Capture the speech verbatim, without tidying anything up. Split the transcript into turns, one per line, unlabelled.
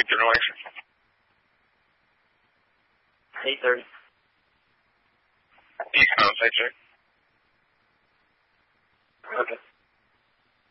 General election?
eight thirty.
East Coast, I check.
Okay.